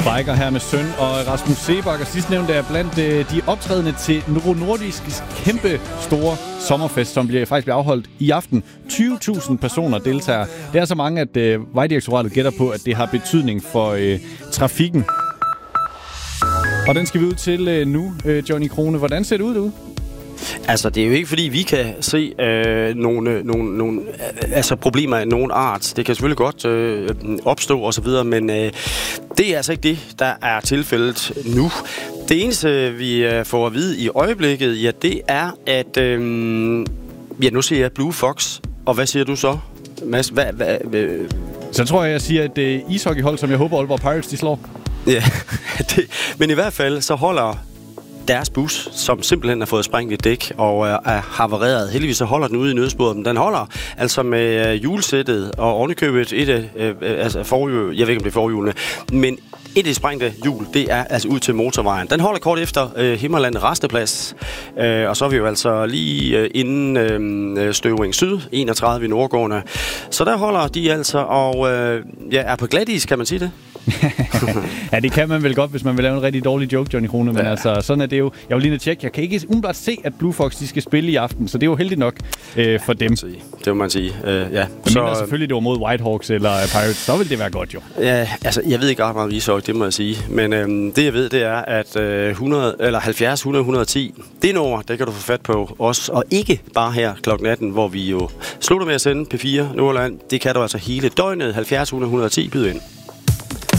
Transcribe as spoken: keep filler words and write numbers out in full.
Biker her med Søn og Rasmus Seebach, og sidstnævnte er blandt øh, de optrædende til Novo Nordisks kæmpe store sommerfest, som bliver, faktisk bliver afholdt i aften. tyve tusind personer deltager. Det er så mange, at øh, Vejdirektoratet gætter på, at det har betydning for øh, trafikken. Og den skal vi ud til øh, nu, øh, Johnny Krone. Hvordan ser det ud derude? Altså, det er jo ikke, fordi vi kan se øh, nogle, nogle, nogle øh, altså, problemer af nogen art. Det kan selvfølgelig godt øh, opstå og så videre, men øh, det er altså ikke det, der er tilfældet nu. Det eneste, vi øh, får at vide i øjeblikket, ja, det er, at øh, ja, nu siger jeg Blue Fox, og hvad siger du så, Mads? Hvad, hvad, hvad? Så tror jeg, jeg siger et øh, ishockeyhold, som jeg håber Aalborg Pirates de slår. Ja, det, men i hvert fald så holder deres bus, som simpelthen har fået sprængt et dæk og er havareret. Heldigvis så holder den ude i nødsporet, men den holder altså med øh, hjulsættet og ovenikøbet et af, øh, altså forhjul, jeg ved ikke om det er forhjulene, men et af de sprængte hjul, det er altså ud til motorvejen. Den holder kort efter øh, Himmerland Resteplads, øh, og så er vi jo altså lige øh, inden øh, Støvring Syd, enogtredive i Nordgående. Så der holder de altså, og øh, ja, er på glatis, kan man sige det? Ja, det kan man vel godt, hvis man vil lave en rigtig dårlig joke, Johnny Krone, men ja. altså, sådan er det jo. Jeg vil lige tjekke, jeg kan ikke umiddelbart se, at Blue Fox, de skal spille i aften, så det er jo heldigt nok øh, for dem. Det må man sige, øh, ja. Men så mindre selvfølgelig, det var mod Whitehawks eller Pirates, så vil det være godt jo. Ja, altså, jeg ved ikke ret meget ishockey, det må jeg sige, men øh, det jeg ved, det er, at øh, hundrede, eller halvfjerds hundrede et hundrede og ti, det nummer, det kan du få fat på os, og ikke bare her klokken atten, hvor vi jo slutter med at sende P fire Nordland. Det kan du altså hele døgnet, halvfjerds hundrede et hundrede og ti, byd ind.